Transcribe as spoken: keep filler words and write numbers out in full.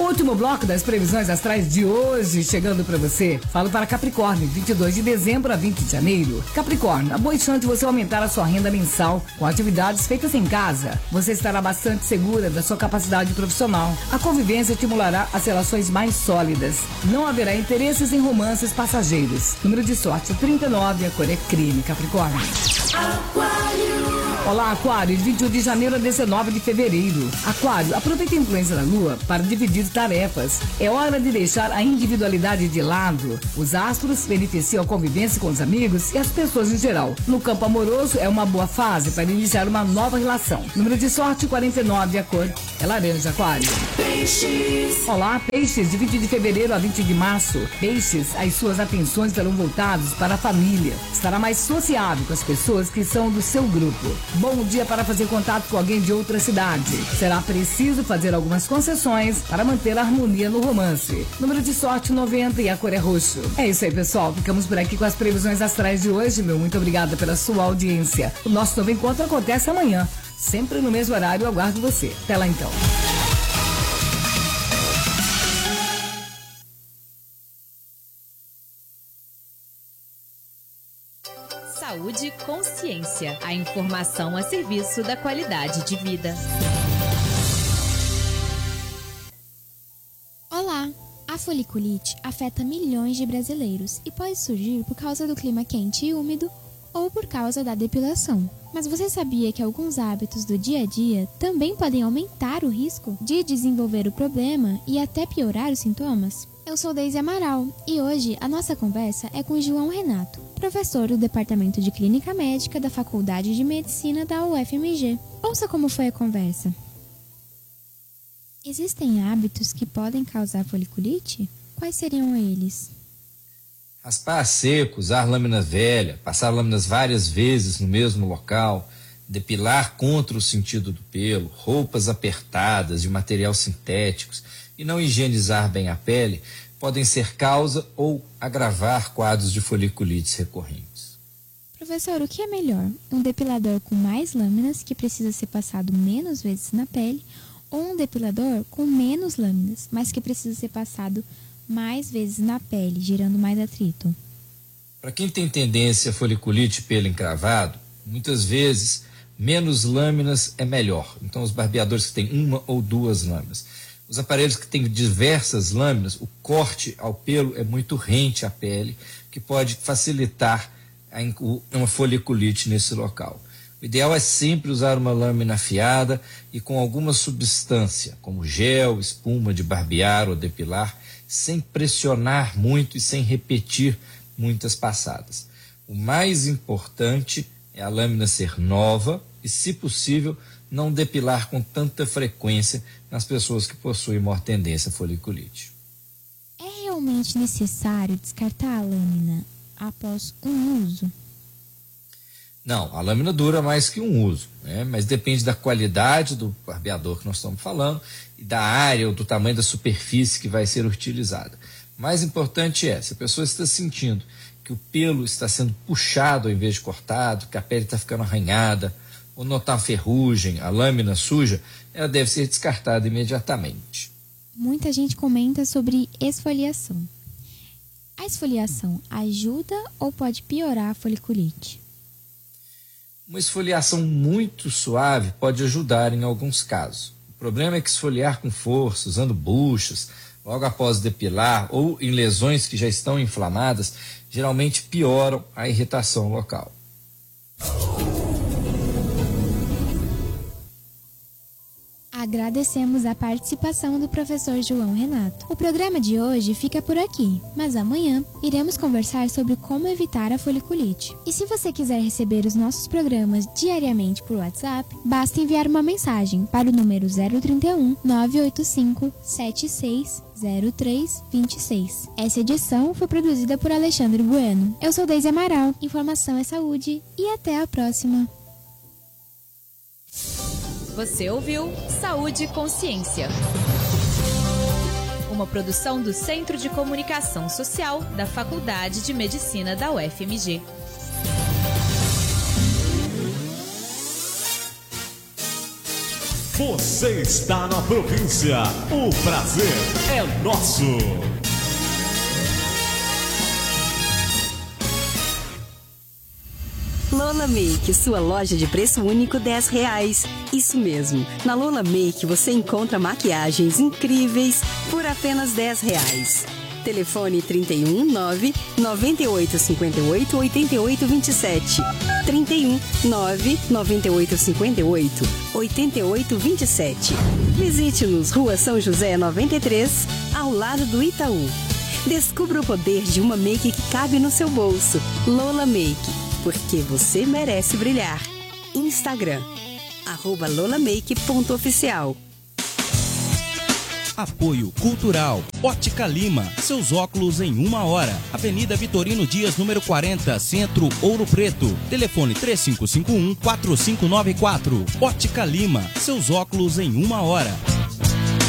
Último bloco das previsões astrais de hoje, chegando para você. Falo para Capricórnio, vinte e dois de dezembro a vinte de janeiro. Capricórnio, há boa chance de você aumentar a sua renda mensal com atividades feitas em casa. Você estará bastante segura da sua capacidade profissional. A convivência estimulará as relações mais sólidas. Não haverá interesses em romances passageiros. Número de sorte trinta e nove, a cor é crime, Capricórnio. Aquário. Olá, Aquário, de vinte e um de janeiro a dezenove de fevereiro. Aquário, aproveite a influência da Lua para dividir tarefas. É hora de deixar a individualidade de lado. Os astros beneficiam a convivência com os amigos e as pessoas em geral. No campo amoroso, é uma boa fase para iniciar uma nova relação. Número de sorte quarenta e nove, a cor é laranja, Aquário. Peixes. Olá, Peixes, de vinte de fevereiro a vinte de março. Peixes, as suas atenções estarão voltadas para a família. Estará mais sociável com as pessoas que são do seu grupo. Bom dia para fazer contato com alguém de outra cidade. Será preciso fazer algumas concessões para manter a harmonia no romance. Número de sorte noventa e a cor é roxo. É isso aí, pessoal. Ficamos por aqui com as previsões astrais de hoje. Meu muito obrigada pela sua audiência. O nosso novo encontro acontece amanhã, sempre no mesmo horário. Eu aguardo você. Até lá então. Saúde e consciência. A informação a serviço da qualidade de vida. Olá! A foliculite afeta milhões de brasileiros e pode surgir por causa do clima quente e úmido ou por causa da depilação. Mas você sabia que alguns hábitos do dia a dia também podem aumentar o risco de desenvolver o problema e até piorar os sintomas? Eu sou Deise Amaral e hoje a nossa conversa é com João Renato, professor do Departamento de Clínica Médica da Faculdade de Medicina da U F M G. Ouça como foi a conversa. Existem hábitos que podem causar foliculite? Quais seriam eles? Raspar a seco, usar lâmina velha, passar lâminas várias vezes no mesmo local, depilar contra o sentido do pelo, roupas apertadas de material sintéticos e não higienizar bem a pele podem ser causa ou agravar quadros de foliculites recorrentes. Professor, o que é melhor? Um depilador com mais lâminas que precisa ser passado menos vezes na pele ou um depilador com menos lâminas, mas que precisa ser passado mais vezes na pele, gerando mais atrito? Para quem tem tendência a foliculite pelo encravado, muitas vezes menos lâminas é melhor. Então os barbeadores que têm uma ou duas lâminas. Os aparelhos que têm diversas lâminas, o corte ao pelo é muito rente à pele, que pode facilitar a, uma foliculite nesse local. O ideal é sempre usar uma lâmina afiada e com alguma substância, como gel, espuma de barbear ou depilar, sem pressionar muito e sem repetir muitas passadas. O mais importante é a lâmina ser nova e, se possível, não depilar com tanta frequência nas pessoas que possuem maior tendência à foliculite. É realmente necessário descartar a lâmina após um uso? Não, a lâmina dura mais que um uso, né? Mas depende da qualidade do barbeador que nós estamos falando e da área ou do tamanho da superfície que vai ser utilizada. O mais importante é, se a pessoa está sentindo que o pelo está sendo puxado ao invés de cortado, que a pele está ficando arranhada, ou notar ferrugem, a lâmina suja, ela deve ser descartada imediatamente. Muita gente comenta sobre esfoliação. A esfoliação ajuda ou pode piorar a foliculite? Uma esfoliação muito suave pode ajudar em alguns casos. O problema é que esfoliar com força, usando buchas, logo após depilar ou em lesões que já estão inflamadas, geralmente pioram a irritação local. Agradecemos a participação do professor João Renato. O programa de hoje fica por aqui, mas amanhã iremos conversar sobre como evitar a foliculite. E se você quiser receber os nossos programas diariamente por WhatsApp, basta enviar uma mensagem para o número zero trinta e um, nove oito cinco, sete seis zero três dois seis. Essa edição foi produzida por Alexandre Bueno. Eu sou Deise Amaral, informação é saúde e até a próxima. Você ouviu Saúde e Consciência. Uma produção do Centro de Comunicação Social da Faculdade de Medicina da U F M G. Você está na província. O prazer é nosso. Lola Make, sua loja de preço único dez reais. Isso mesmo, na Lola Make você encontra maquiagens incríveis por apenas dez reais. Telefone trinta e um, nove, noventa e oito, cinquenta e oito, oitenta e oito, vinte e sete. trinta e um, nove, noventa e oito, cinquenta e oito, oitenta e oito, vinte e sete. Visite-nos, Rua São José noventa e três, ao lado do Itaú. Descubra o poder de uma make que cabe no seu bolso. Lola Make, porque você merece brilhar. Instagram, arroba lolamake.oficial. Apoio Cultural. Ótica Lima. Seus óculos em uma hora. Avenida Vitorino Dias, número quarenta, Centro, Ouro Preto. Telefone três cinco cinco um, quatro cinco nove quatro. Ótica Lima. Seus óculos em uma hora.